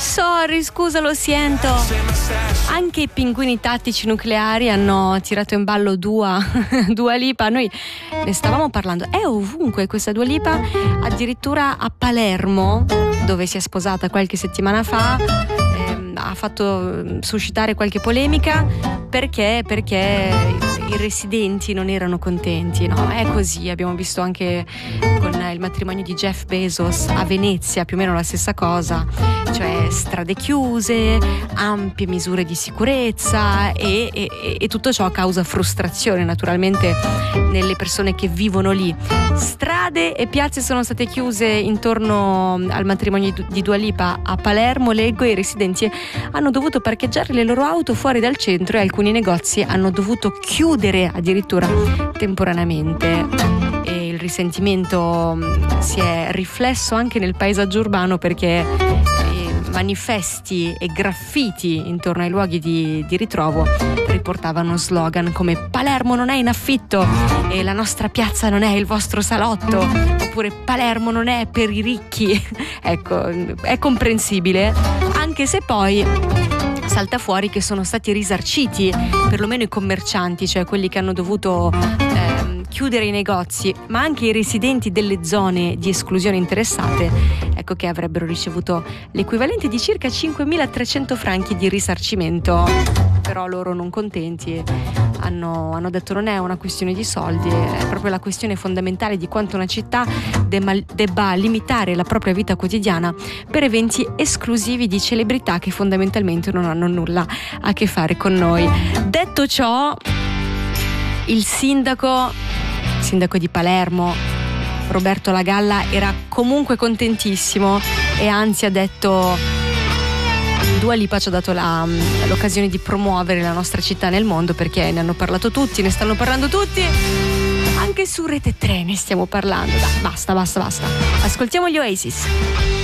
Sorry, scusa, lo sento. Anche i pinguini tattici nucleari hanno tirato in ballo Dua Lipa. Noi ne stavamo parlando. È ovunque questa Dua Lipa, addirittura a Palermo, dove si è sposata qualche settimana fa. Ha fatto suscitare qualche polemica perché i residenti non erano contenti, no? È così, abbiamo visto anche con il matrimonio di Jeff Bezos a Venezia più o meno la stessa cosa, cioè strade chiuse, ampie misure di sicurezza e tutto ciò causa frustrazione naturalmente nelle persone che vivono lì. Strade e piazze sono state chiuse intorno al matrimonio di Dua Lipa a Palermo, leggo, e i residenti hanno dovuto parcheggiare le loro auto fuori dal centro e alcuni negozi hanno dovuto chiudere addirittura temporaneamente. E il risentimento si è riflesso anche nel paesaggio urbano, perché manifesti e graffiti intorno ai luoghi di ritrovo riportavano slogan come "Palermo non è in affitto" e "La nostra piazza non è il vostro salotto", oppure "Palermo non è per i ricchi". Ecco, è comprensibile, anche se poi salta fuori che sono stati risarciti perlomeno i commercianti, cioè quelli che hanno dovuto chiudere i negozi, ma anche i residenti delle zone di esclusione interessate, ecco che avrebbero ricevuto l'equivalente di circa 5.300 franchi di risarcimento. Però loro, non contenti, hanno detto non è una questione di soldi, è proprio la questione fondamentale di quanto una città debba limitare la propria vita quotidiana per eventi esclusivi di celebrità che fondamentalmente non hanno nulla a che fare con noi. Detto ciò, il sindaco di Palermo, Roberto Lagalla, era comunque contentissimo e anzi ha detto: Dua Lipa ci ha dato l'occasione di promuovere la nostra città nel mondo, perché ne hanno parlato tutti, ne stanno parlando tutti, anche su Rete 3 ne stiamo parlando. Dai, basta. Ascoltiamo gli Oasis.